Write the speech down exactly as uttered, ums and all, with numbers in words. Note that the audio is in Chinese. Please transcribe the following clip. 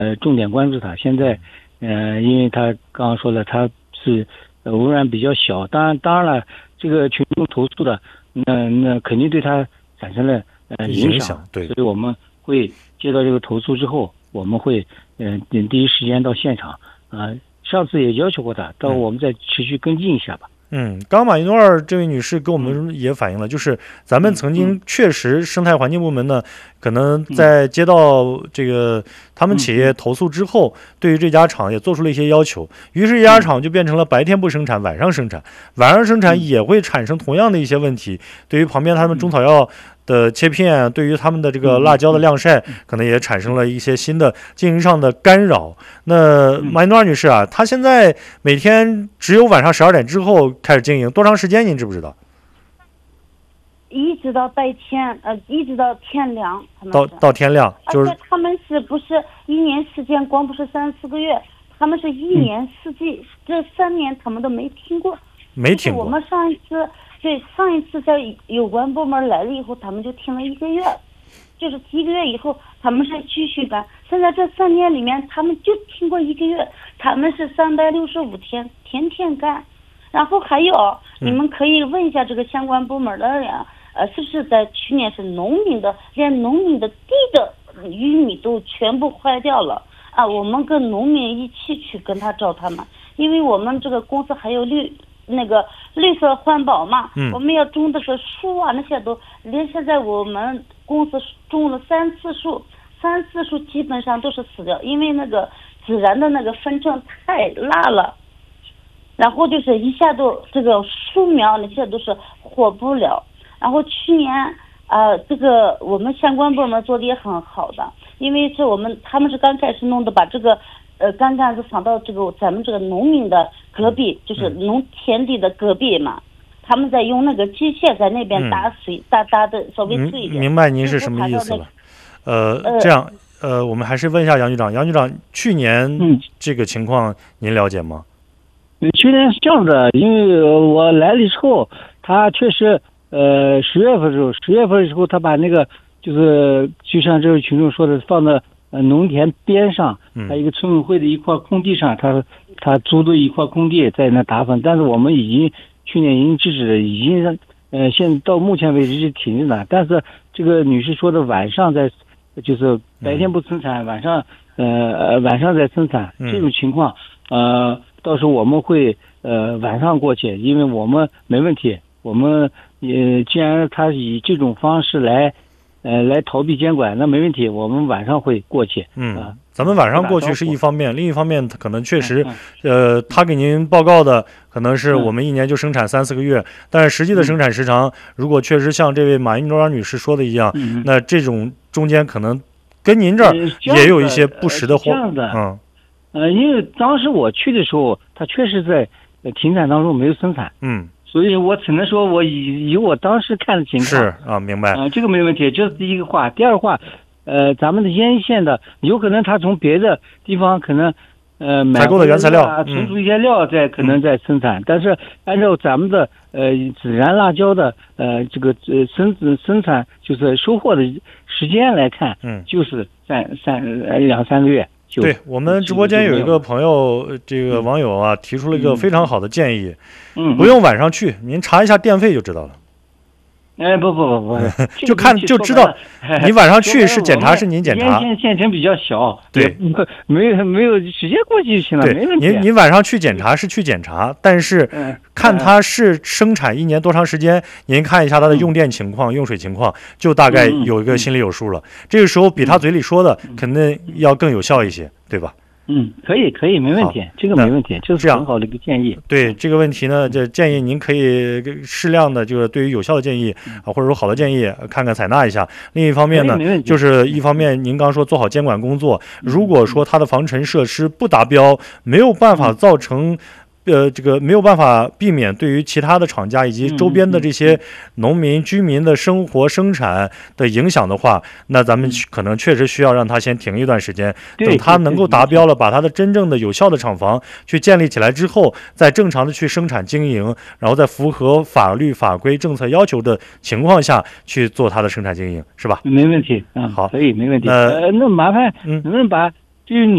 呃重点关注它。现在，呃，因为他刚刚说了，它是呃污染比较小，当然当然了，这个群众投诉的，那那肯定对它产生了呃影响， 对， 所以我们会接到这个投诉之后，我们会嗯、呃、第一时间到现场啊、呃，上次也要求过他，到我们再持续跟进一下吧。 嗯，刚刚马一诺尔这位女士跟我们也反映了，就是咱们曾经确实生态环境部门呢，可能在接到这个他们企业投诉之后，对于这家厂也做出了一些要求，于是这家厂就变成了白天不生产，晚上生产，晚上生产也会产生同样的一些问题，对于旁边他们中草药的切片，对于他们的这个辣椒的晾晒，可能也产生了一些新的经营上的干扰。那马一诺尔女士啊，她现在每天只有晚上十二点之后开始经营，多长时间您知不知道？ 一直到白天，呃，一直到天亮。 到到天亮，就是而且他们是不是一年时间光不是三四个月，他们是一年四季，嗯、这三年他们都没停过。 没停过。 我们上一次。对，上一次在有关部门来了以后，他们就停了一个月，就是一个月以后他们是继续干。现在这三年里面，他们就停过一个月，他们是三百六十五天，天天干。然后还有， 嗯、 你们可以问一下这个相关部门的人，呃，是不是在去年是农民的，连农民的地的玉米都全部坏掉了啊？我们跟农民一起去跟他找他们，因为我们这个公司还有绿。那个绿色环保嘛， 嗯、 我们要种这个树啊，那些都连现在我们公司种了三次树，三次树基本上都是死掉，因为那个自然的那个分成太辣了，然后就是一下都这个树苗那些都是活不了。然后去年啊、呃，这个我们相关部门做的也很好的，因为是我们他们是刚开始弄的，把这个。呃，干杆子放到这个咱们这个农民的隔壁，就是农田地的隔壁嘛，他们在用那个机械在那边打水，嗯、打打的稍微脆一点。 明白您是什么意思了？呃，这样，呃，我们还是问一下杨局长，杨局长，去年这个情况您了解吗？ 嗯、去年是这样的，因为我来了之后，他确实，呃，十月份的时候，十月份的时候，他把那个就是就像这位群众说的，放在。呃，农田边上，他一个村委会的一块空地上，他他租的一块空地在那打粉，但是我们已经去年已经制止了，已经呃，现到目前为止是停着的。但是这个女士说的晚上在，就是白天不生产，晚上呃晚上在生产这种情况，呃，到时候我们会呃晚上过去，因为我们没问题，我们也既然他以这种方式来。呃，来逃避监管，那没问题，我们晚上会过去。 嗯，啊、咱们晚上过去是一方面，另一方面，可能确实，嗯、呃，他给您报告的可能是我们一年就生产三四个月，嗯、但是实际的生产时长，嗯、如果确实像这位马一诺尔女士说的一样，嗯、那这种中间可能跟您这儿也有一些不实的这样的。 嗯， 呃，因为当时我去的时候，他确实在停产当中没有生产。 嗯。 所以我只能说，我以以我当时看的情况是啊，明白啊、呃，这个没问题，这是第一个话。第二个话，呃，咱们的烟县的有可能他从别的地方可能呃买采购的原材料啊，存储一些料在、嗯、可能在生产，但是按照咱们的呃孜然辣椒的呃这个呃生生产就是收获的时间来看， 嗯， 就是三三两三个月。 对，我们直播间有一个朋友，这个网友啊，提出了一个非常好的建议， 嗯， 不用晚上去，您查一下电费就知道了。 哎，不不不不， 就看就知道，你晚上去是检查是您检查。 县县城比较小， 对， 没有没有直接过去就行了，没问题。 您您晚上去检查是去检查，但是看它是生产一年多长时间，您看一下它的用电情况、用水情况，就大概有一个心里有数了。这个时候比他嘴里说的肯定要更有效一些，对吧？ 嗯，可以，可以，没问题，这个没问题，这是很好的一个建议。 对这个问题呢，这建议您可以适量的，就是对于有效的建议啊，或者说好的建议，看看采纳一下。另一方面呢，就是一方面您刚说做好监管工作，如果说它的防尘设施不达标，没有办法造成。呃，这个没有办法避免对于其他的厂家以及周边的这些农民居民的生活生产的影响的话，那咱们可能确实需要让他先停一段时间，等他能够达标了，把他的真正的有效的厂房去建立起来之后，再正常的去生产经营，然后在符合法律法规政策要求的情况下去做他的生产经营，是吧？ 没问题啊， 好， 可以，没问题。 呃， 那麻烦能不能把至于你